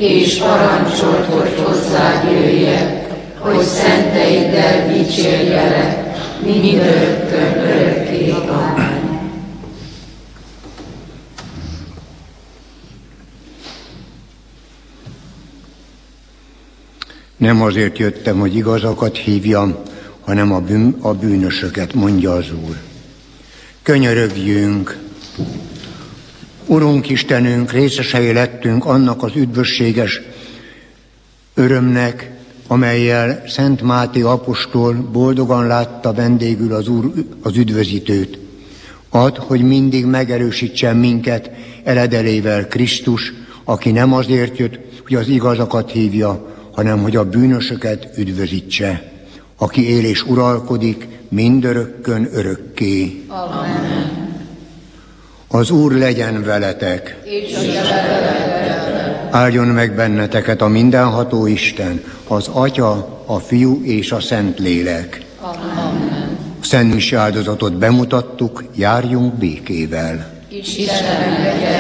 és parancsolt, hogy hozzád jöjjek, hogy szenteiddel dicsérjelek, mindörökkön örökké. Amen. Nem azért jöttem, hogy igazakat hívjam, hanem a bűnösöket, mondja az Úr. Könyörögjünk! Urunk Istenünk, részesei lettünk annak az üdvösséges örömnek, amellyel Szent Máté apostol boldogan látta vendégül az Úr, az üdvözítőt. Add, hogy mindig megerősítsen minket eledelével Krisztus, aki nem azért jött, hogy az igazakat hívja, hanem hogy a bűnösöket üdvözítse, aki él és uralkodik mindörökkön örökké. Amen. Az Úr legyen veletek, És veletek. Áldjon meg benneteket a mindenható Isten, az Atya, a Fiú és a Szentlélek. Amen. A szentmise áldozatot bemutattuk, járjunk békével. Isten legyen